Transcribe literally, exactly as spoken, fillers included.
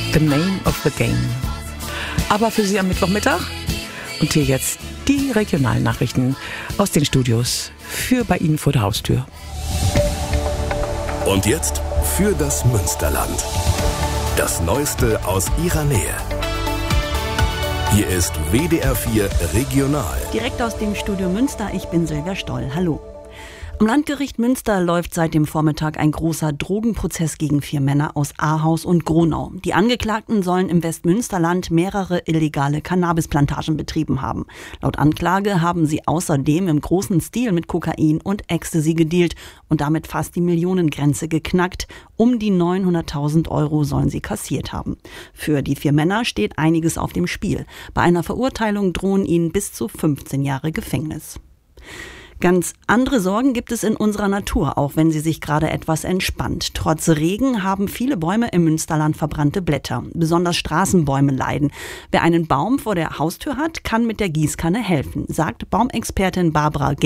The Name of the Game. Aber für Sie am Mittwochmittag und hier jetzt die regionalen Nachrichten aus den Studios für bei Ihnen vor der Haustür. Und jetzt für das Münsterland. Das Neueste aus Ihrer Nähe. Hier ist W D R vier Regional. Direkt aus dem Studio Münster, ich bin Silvia Stoll. Hallo. Am Landgericht Münster läuft seit dem Vormittag ein großer Drogenprozess gegen vier Männer aus Ahaus und Gronau. Die Angeklagten sollen im Westmünsterland mehrere illegale Cannabisplantagen betrieben haben. Laut Anklage haben sie außerdem im großen Stil mit Kokain und Ecstasy gedealt und damit fast die Millionengrenze geknackt. Um die neunhunderttausend Euro sollen sie kassiert haben. Für die vier Männer steht einiges auf dem Spiel. Bei einer Verurteilung drohen ihnen bis zu fünfzehn Jahre Gefängnis. Ganz andere Sorgen gibt es in unserer Natur, auch wenn sie sich gerade etwas entspannt. Trotz Regen haben viele Bäume im Münsterland verbrannte Blätter. Besonders Straßenbäume leiden. Wer einen Baum vor der Haustür hat, kann mit der Gießkanne helfen, sagt Baumexpertin Barbara